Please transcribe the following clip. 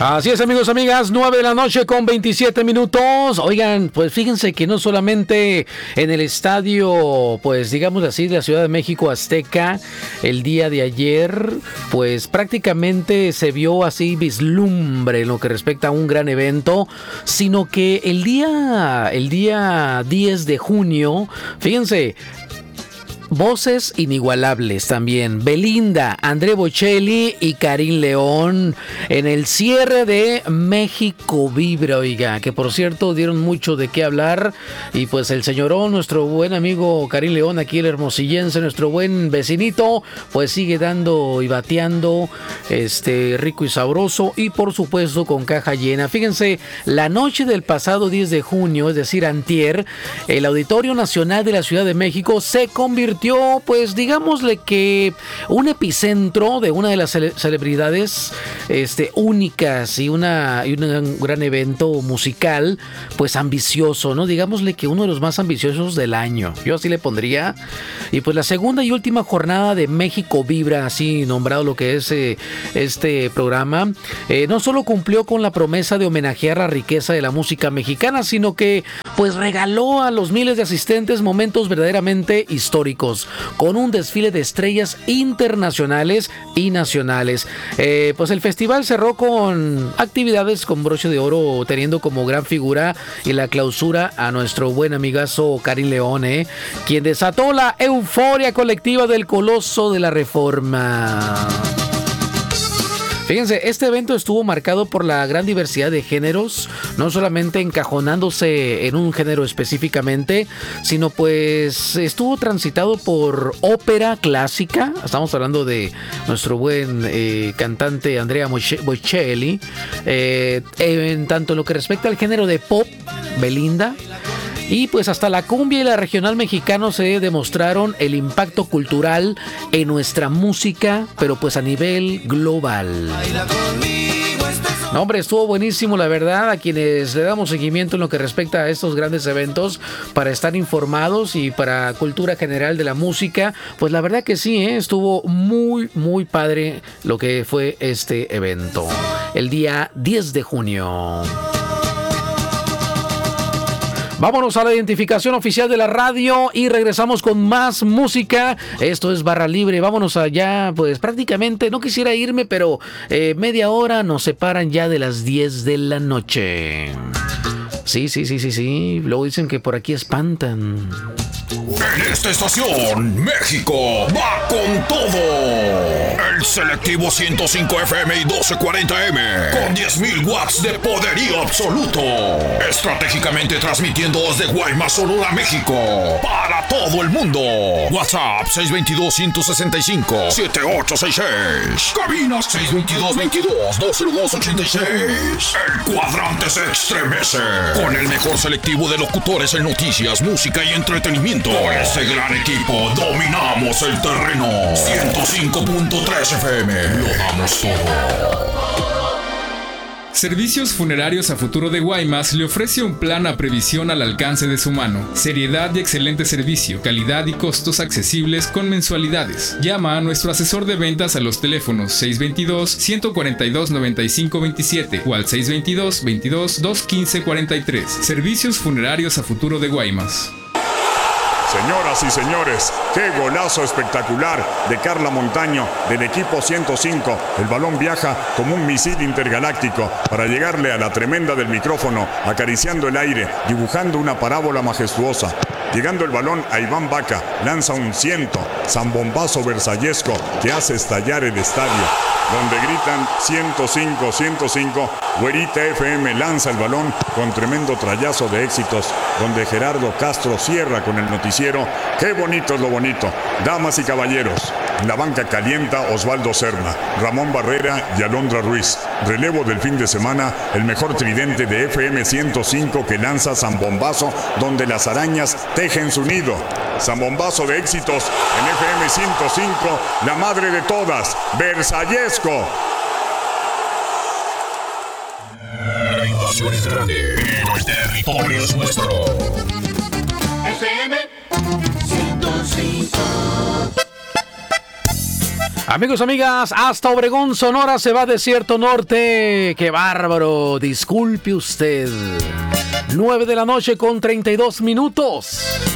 Así es, amigos, amigas, 9 de la noche con 27 minutos. Oigan, pues fíjense que no solamente en el estadio, pues digamos así, de la Ciudad de México Azteca, el día de ayer, pues prácticamente se vio así vislumbre en lo que respecta a un gran evento, sino que el día 10 de junio, fíjense, voces inigualables también. Belinda, André Bocelli y Karim León en el cierre de México Vibra, oiga, que por cierto dieron mucho de qué hablar. Y pues el señorón, nuestro buen amigo Karim León, aquí el hermosillense, nuestro buen vecinito, pues sigue dando y bateando rico y sabroso, y por supuesto con caja llena. Fíjense, la noche del pasado 10 de junio, es decir, antier, el Auditorio Nacional de la Ciudad de México se convirtió, pues digámosle que un epicentro de una de las celebridades únicas y un gran evento musical, pues ambicioso, ¿no? Digámosle que uno de los más ambiciosos del año, yo así le pondría. Y pues la segunda y última jornada de México Vibra, así nombrado lo que es este programa, no solo cumplió con la promesa de homenajear la riqueza de la música mexicana, sino que pues regaló a los miles de asistentes momentos verdaderamente históricos, con un desfile de estrellas internacionales y nacionales. Pues el festival cerró con actividades con broche de oro, teniendo como gran figura y la clausura a nuestro buen amigazo Karim León, quien desató la euforia colectiva del Coloso de la Reforma. Fíjense, este evento estuvo marcado por la gran diversidad de géneros, no solamente encajonándose en un género específicamente, sino pues estuvo transitado por ópera clásica. Estamos hablando de nuestro buen cantante Andrea Bocelli, en tanto en lo que respecta al género de pop, Belinda. Y pues hasta la cumbia y la regional mexicano se demostraron el impacto cultural en nuestra música, pero pues a nivel global. No, hombre, estuvo buenísimo, la verdad, a quienes le damos seguimiento en lo que respecta a estos grandes eventos para estar informados y para cultura general de la música. Pues la verdad que sí, estuvo muy, muy padre lo que fue este evento, el día 10 de junio. Vámonos a la identificación oficial de la radio y regresamos con más música. Esto es Barra Libre. Vámonos allá, pues prácticamente, no quisiera irme, pero media hora nos separan ya de las 10 de la noche. Sí. Luego dicen que por aquí espantan. En esta estación, México va con todo. El selectivo 105 FM y 1240M con 10.000 watts de poderío absoluto. Estratégicamente transmitiendo desde Guaymas, Sonora, México, para todo el mundo. WhatsApp 622-165-7866. Cabina 622-22-20286. El cuadrante se estremece con el mejor selectivo de locutores en noticias, música y entretenimiento. Con este gran equipo dominamos el terreno. 105.3 FM. Lo damos todo. Servicios Funerarios a Futuro de Guaymas le ofrece un plan a previsión al alcance de su mano. Seriedad y excelente servicio, calidad y costos accesibles con mensualidades. Llama a nuestro asesor de ventas a los teléfonos 622-142-9527 o al 622-22-215-43. Servicios Funerarios a Futuro de Guaymas. Señoras y señores, qué golazo espectacular de Carla Montaño del equipo 105. El balón viaja como un misil intergaláctico para llegarle a la tremenda del micrófono, acariciando el aire, dibujando una parábola majestuosa. Llegando el balón a Iván Vaca, lanza un ciento, zambombazo versallesco que hace estallar el estadio, donde gritan 105, 105. Güerita FM lanza el balón con tremendo trayazo de éxitos, donde Gerardo Castro cierra con el noticiero. Qué bonito es lo bonito. Damas y caballeros, en la banca calienta Osvaldo Serna, Ramón Barrera y Alondra Ruiz. Relevo del fin de semana, el mejor tridente de FM 105 que lanza Zambombazo, donde las arañas tejen su nido. Zambombazo de éxitos en FM 105, la madre de todas, Versallesco. La invasión es grande, pero el territorio es nuestro. FM 105. Amigos, amigas, hasta Obregón, Sonora se va Desierto Norte. ¡Qué bárbaro! Disculpe usted. 9 de la noche con 32 minutos.